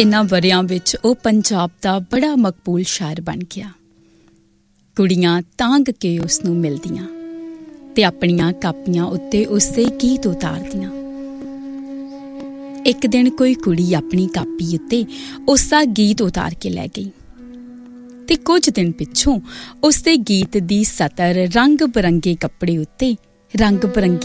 इन्हां वरियां विच ਉਹ ਪੰਜਾਬ ਦਾ बड़ा मकबूल शायर बन गया। कुड़ियां तांग के उसनूं मिलदियां ते अपनियां कापियां उत्ते उसदे गीत उतारदियां। एक दिन कोई कुड़ी अपनी कापी उत्ते उसदा गीत उतार के लै गई ते कुछ दिन पिछों उसदे गीत दी सतर रंग बरंगे कपड़े उत्ते रंग बरंगी